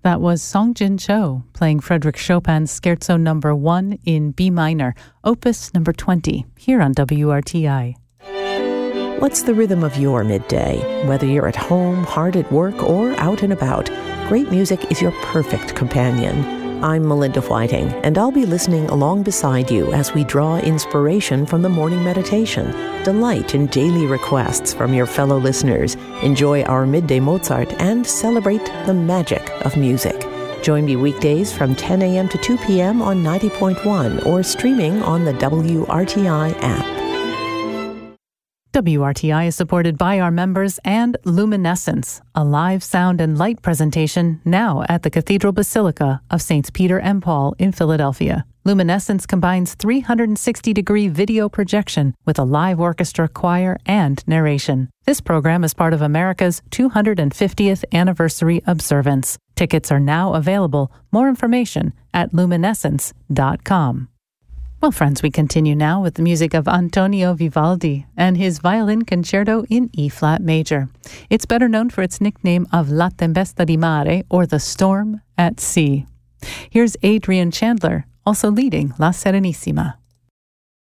That was Songjin Cho playing Frédéric Chopin's Scherzo No. 1 in B minor, Opus No. 20, here on WRTI. What's the rhythm of your midday? Whether you're at home, hard at work, or out and about, great music is your perfect companion. I'm Melinda Whiting, and I'll be listening along beside you as we draw inspiration from the morning meditation, delight in daily requests from your fellow listeners, enjoy our midday Mozart, and celebrate the magic of music. Join me weekdays from 10 a.m. to 2 p.m. on 90.1 or streaming on the WRTI app. WRTI is supported by our members and Luminescence, a live sound and light presentation now at the Cathedral Basilica of Saints Peter and Paul in Philadelphia. Luminescence combines 360-degree video projection with a live orchestra, choir, and narration. This program is part of America's 250th anniversary observance. Tickets are now available. More information at luminescence.com. Well, friends, we continue now with the music of Antonio Vivaldi and his violin concerto in E-flat major. It's better known for its nickname of La Tempesta di Mare, or the Storm at Sea. Here's Adrian Chandler, also leading La Serenissima.